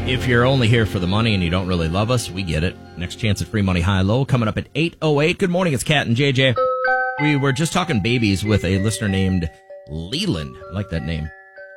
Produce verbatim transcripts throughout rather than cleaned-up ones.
If you're only here for the money and you don't really love us, we get it. Next chance at free money high-low coming up at eight oh eight. Good morning, it's Kat and J J. We were just talking babies with a listener named Leland. I like that name.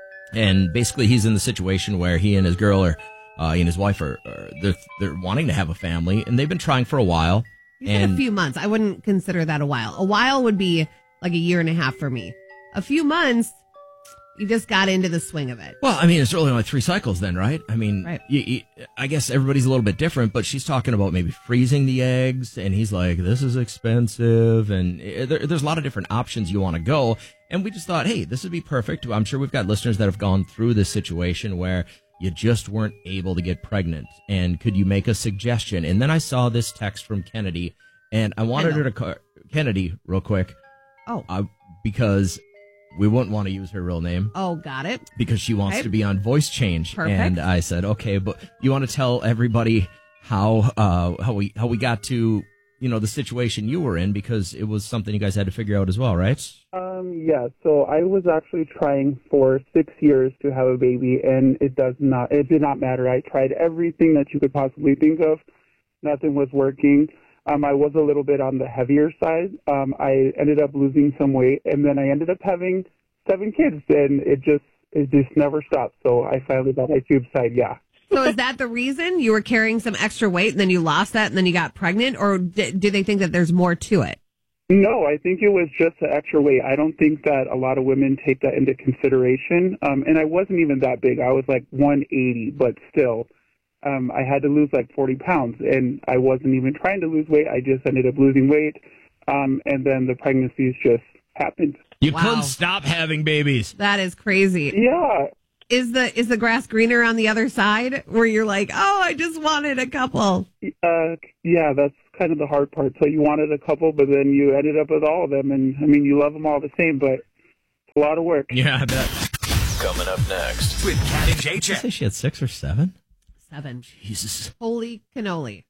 And basically he's in the situation where he and his girl are, uh, he and his wife are, are they're, they're wanting to have a family, and they've been trying for a while. You said a few months. I wouldn't consider that a while. A while would be like a year and a half for me. A few months, you just got into the swing of it. Well, I mean, it's really only three cycles then, right? I mean, right. You, you, I guess everybody's a little bit different, but she's talking about maybe freezing the eggs, and he's like, this is expensive, and there, there's a lot of different options you want to go, and we just thought, hey, this would be perfect. I'm sure we've got listeners that have gone through this situation where you just weren't able to get pregnant, and could you make a suggestion? And then I saw this text from Kennedy, and I wanted her to call Kennedy real quick. Oh. Uh, because... we wouldn't want to use her real name. Oh, got it. Because she wants okay. to be on Voice Change. Perfect. And I said, okay, but you want to tell everybody how uh, how we how we got to, you know, the situation you were in, because it was something you guys had to figure out as well, right? Um, yeah, so I was actually trying for six years to have a baby, and it does not, it did not matter. I tried everything that you could possibly think of. Nothing was working. Um, I was a little bit on the heavier side. Um, I ended up losing some weight, and then I ended up having seven kids, and it just it just never stopped. So I finally got my tube side, yeah. So is that the reason you were carrying some extra weight, and then you lost that, and then you got pregnant, or d- do they think that there's more to it? No, I think it was just the extra weight. I don't think that a lot of women take that into consideration. Um, and I wasn't even that big. I was like one eighty, but still. Um, I had to lose like forty pounds, and I wasn't even trying to lose weight. I just ended up losing weight, um, and then the pregnancies just happened. You wow. couldn't stop having babies. That is crazy. Yeah. Is the is the grass greener on the other side, where you're like, oh, I just wanted a couple? Uh, yeah, that's kind of the hard part. So you wanted a couple, but then you ended up with all of them, and I mean, you love them all the same, but it's a lot of work. Yeah, I bet. Coming up next with Kat and J J. Did you say she had six or seven? Seven. Jesus. Holy cannoli.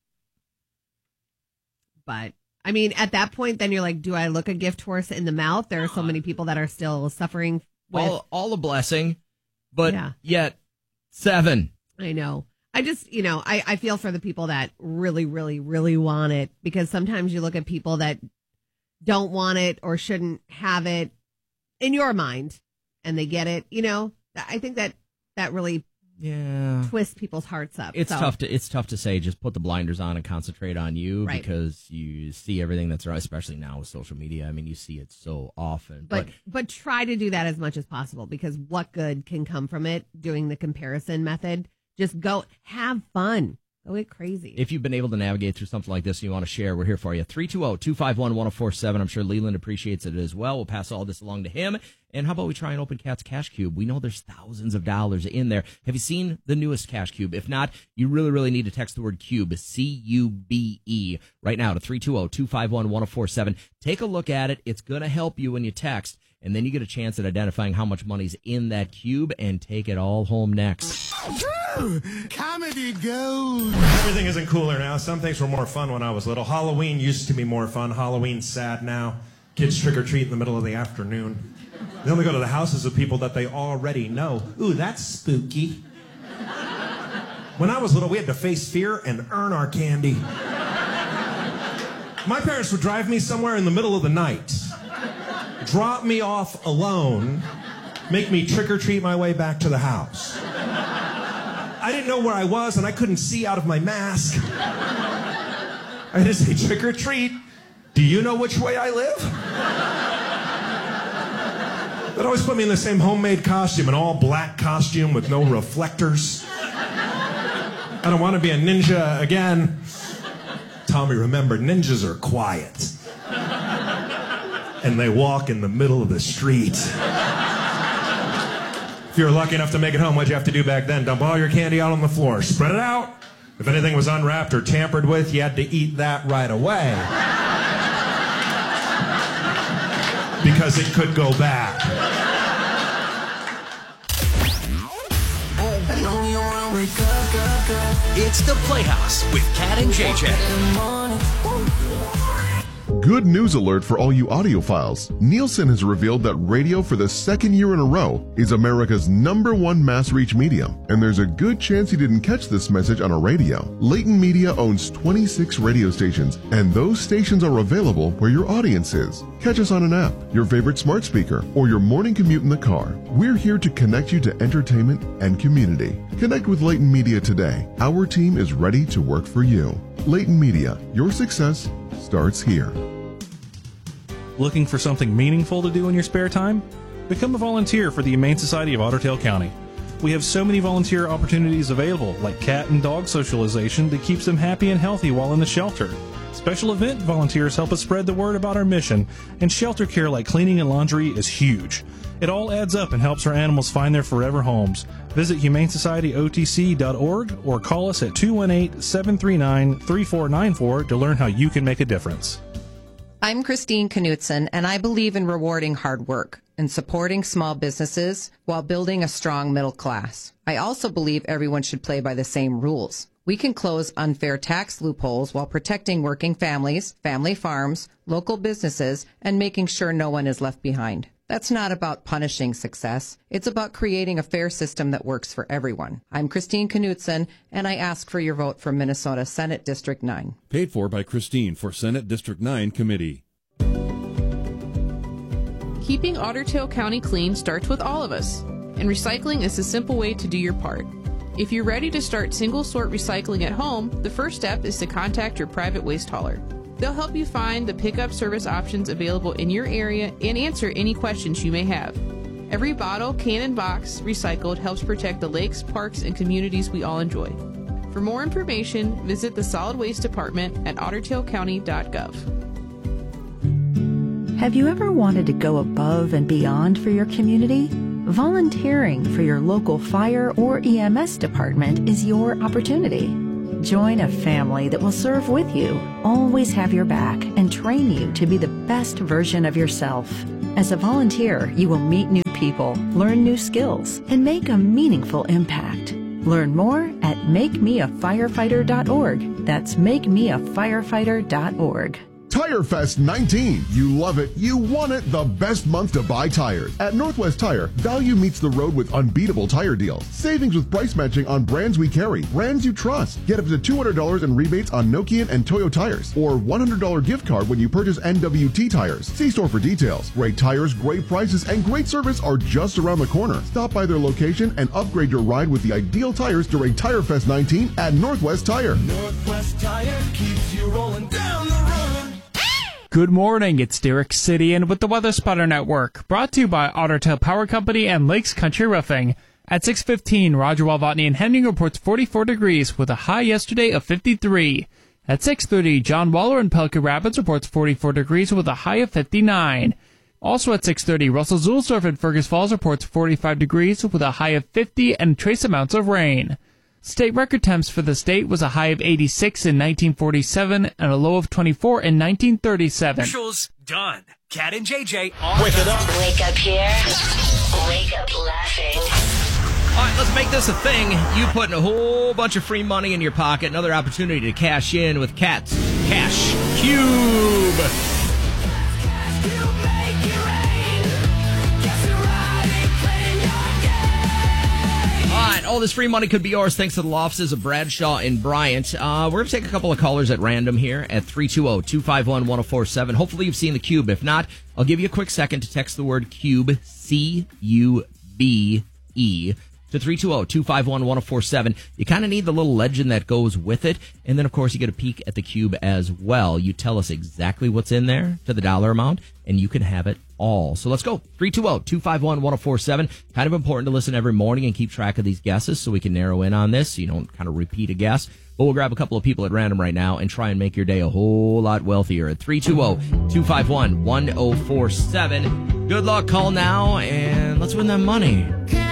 But, I mean, at that point, then you're like, do I look a gift horse in the mouth? There are so many people that are still suffering with... All, all a blessing, but yeah. yet seven. I know. I just, you know, I, I feel for the people that really, really, really want it, because sometimes you look at people that don't want it or shouldn't have it in your mind, and they get it, you know? I think that that really... Yeah, twist people's hearts up. It's so. tough to it's tough to say just put the blinders on and concentrate on you, right. because you see everything that's around, especially now with social media. I mean, you see it so often. But, but but try to do that as much as possible, because what good can come from it? Doing the comparison method. Just go have fun. Go get crazy. If you've been able to navigate through something like this and you want to share, we're here for you. three two zero, two five one, one zero four seven. I'm sure Leland appreciates it as well. We'll pass all this along to him. And how about we try and open Kat's Cash Cube? We know there's thousands of dollars in there. Have you seen the newest Cash Cube? If not, you really, really need to text the word CUBE, C U B E, right now to three two zero, two five one, one zero four seven. Take a look at it. It's going to help you when you text. And then you get a chance at identifying how much money's in that cube and take it all home next. Comedy gold. Everything isn't cooler now. Some things were more fun when I was little. Halloween used to be more fun. Halloween's sad now. Kids trick-or-treat in the middle of the afternoon. They only go to the houses of people that they already know. Ooh, that's spooky. When I was little, we had to face fear and earn our candy. My parents would drive me somewhere in the middle of the night, drop me off alone, make me trick-or-treat my way back to the house. I didn't know where I was, and I couldn't see out of my mask. I had to say, trick-or-treat, do you know which way I live? They'd always put me in the same homemade costume, an all-black costume with no reflectors. I don't want to be a ninja again. Tommy, remember, ninjas are quiet. And they walk in the middle of the street. If you were lucky enough to make it home, what'd you have to do back then? Dump all your candy out on the floor. Spread it out. If anything was unwrapped or tampered with, you had to eat that right away. Because it could go bad. It's the Playhouse with Kat and J J. good news alert for all you audiophiles. Nielsen has revealed that radio for the second year in a row is America's number one mass reach medium, and there's a good chance you didn't catch this message on a radio. Leighton Media owns twenty-six radio stations, and those stations are available where your audience is. Catch us on an app, your favorite smart speaker, or your morning commute in the car. We're here to connect you to entertainment and community. Connect with Leighton Media today. Our team is ready to work for you. Leighton Media, your success starts here. Looking for something meaningful to do in your spare time? Become a volunteer for the Humane Society of Otter Tail County. We have so many volunteer opportunities available, like cat and dog socialization that keeps them happy and healthy while in the shelter. Special event volunteers help us spread the word about our mission, and shelter care like cleaning and laundry is huge. It all adds up and helps our animals find their forever homes. Visit humane society o t c dot org or call us at two one eight, seven three nine, three four nine four to learn how you can make a difference. I'm Christine Knutson, and I believe in rewarding hard work and supporting small businesses while building a strong middle class. I also believe everyone should play by the same rules. We can close unfair tax loopholes while protecting working families, family farms, local businesses, and making sure no one is left behind. That's not about punishing success. It's about creating a fair system that works for everyone. I'm Christine Knutson, and I ask for your vote for Minnesota Senate District nine. Paid for by Christine for Senate District nine Committee. Keeping Otter Tail County clean starts with all of us, and recycling is a simple way to do your part. If you're ready to start single-sort recycling at home, the first step is to contact your private waste hauler. They'll help you find the pickup service options available in your area and answer any questions you may have. Every bottle, can, and box recycled helps protect the lakes, parks, and communities we all enjoy. For more information, visit the Solid Waste Department at otter tail county dot gov. Have you ever wanted to go above and beyond for your community? Volunteering for your local fire or E M S department is your opportunity. Join a family that will serve with you, always have your back, and train you to be the best version of yourself. As a volunteer, you will meet new people, learn new skills, and make a meaningful impact. Learn more at make me a firefighter dot org. That's make me a firefighter dot org. Tire Fest nineteen. You love it. You want it. The best month to buy tires. At Northwest Tire, value meets the road with unbeatable tire deals. Savings with price matching on brands we carry, brands you trust. Get up to two hundred dollars in rebates on Nokian and Toyo tires, or one hundred dollars gift card when you purchase N W T tires. See store for details. Great tires, great prices, and great service are just around the corner. Stop by their location and upgrade your ride with the ideal tires during Tire Fest nineteen at Northwest Tire. Northwest Tire keeps you rolling down the road. Good morning, it's Derek Sidian with the Weather Spotter Network, brought to you by Otter Tail Power Company and Lakes Country Roofing. At six fifteen, Roger Walvatney and Henning reports forty-four degrees with a high yesterday of fifty-three. At six thirty, John Waller in Pelican Rapids reports forty-four degrees with a high of fifty-nine. Also at six thirty, Russell Zulsdorf in Fergus Falls reports forty-five degrees with a high of fifty and trace amounts of rain. State record temps for the state was a high of eighty-six in nineteen forty-seven and a low of twenty-four in nineteen thirty-seven. Commercials done. Cat and J J on. Wake it up. Wake up here. Wake up laughing. All right, let's make this a thing. You putting a whole bunch of free money in your pocket. Another opportunity to cash in with Cat's Cash Cube. All right, all this free money could be yours thanks to the law offices of Bradshaw and Bryant. Uh, we're going to take a couple of callers at random here at three two zero, two five one, one zero four seven. Hopefully you've seen the cube. If not, I'll give you a quick second to text the word cube, C U B E, to three two zero, two five one, one zero four seven. You kind of need the little legend that goes with it. And then, of course, you get a peek at the cube as well. You tell us exactly what's in there to the dollar amount, and you can have it all. So let's go. three two zero, two five one, one zero four seven. Kind of important to listen every morning and keep track of these guesses so we can narrow in on this so you don't kind of repeat a guess. But we'll grab a couple of people at random right now and try and make your day a whole lot wealthier at three two zero, two five one, one zero four seven. Good luck. Call now, and let's win that money.